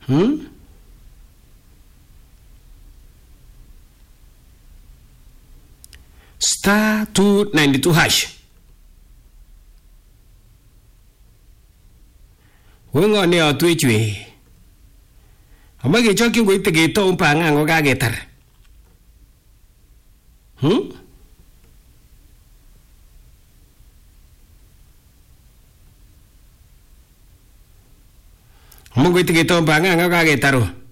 Star 292 hash. Wengo ne atwechwe. Amage chokyi koite ketou pangango kaketar. Amage koite ketou pangango kaketaro.